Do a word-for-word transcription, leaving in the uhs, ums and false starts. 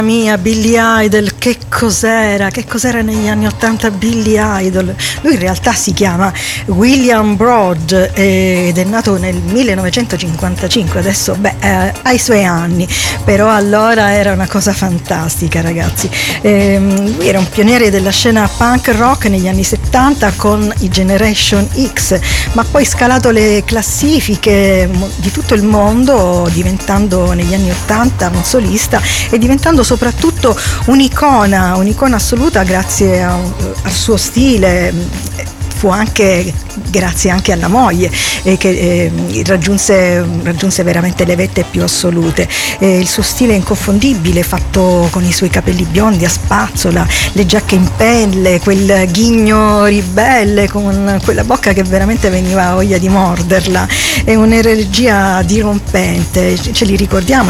Mia, Billy Idol, che cos'era? Che cos'era negli anni ottanta Billy Idol? Lui in realtà si chiama William Broad ed è nato nel millenovecentocinquantacinque, adesso beh, eh, ha i suoi anni, però allora era una cosa fantastica, ragazzi. Ehm, lui era un pioniere della scena punk rock negli anni settanta con i Generation X, ma poi scalato le classifiche di tutto il mondo, diventando negli anni ottanta un solista e diventando soprattutto un'icona, un'icona assoluta grazie a, al suo stile. Fu anche grazie anche alla moglie eh, che eh, raggiunse, raggiunse veramente le vette più assolute. Eh, il suo stile inconfondibile, fatto con i suoi capelli biondi a spazzola, le giacche in pelle, quel ghigno ribelle con quella bocca che veramente veniva voglia di morderla, è un'energia dirompente, ce li ricordiamo